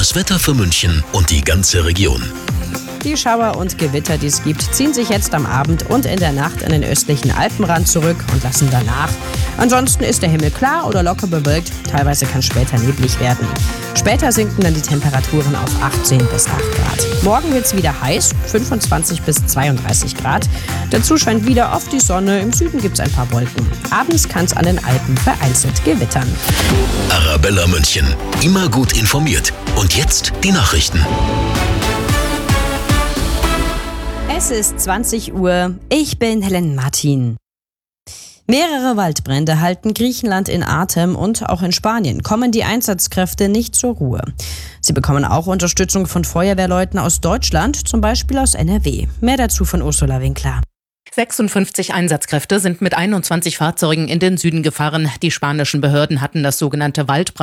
Das Wetter für München und die ganze Region. Die Schauer und Gewitter, die es gibt, ziehen sich jetzt am Abend und in der Nacht an den östlichen Alpenrand zurück und lassen danach. Ansonsten ist der Himmel klar oder locker bewölkt, teilweise kann später neblig werden. Später sinken dann die Temperaturen auf 18 bis 8 Grad. Morgen wird es wieder heiß, 25 bis 32 Grad. Dazu scheint wieder oft die Sonne, im Süden gibt es ein paar Wolken. Abends kann es an den Alpen vereinzelt gewittern. Arabella München, immer gut informiert. Und jetzt die Nachrichten. Es ist 20 Uhr, ich bin Helen Martin. Mehrere Waldbrände halten Griechenland in Atem und auch in Spanien kommen die Einsatzkräfte nicht zur Ruhe. Sie bekommen auch Unterstützung von Feuerwehrleuten aus Deutschland, zum Beispiel aus NRW. Mehr dazu von Ursula Winkler. 56 Einsatzkräfte sind mit 21 Fahrzeugen in den Süden gefahren. Die spanischen Behörden hatten das sogenannte Waldbrand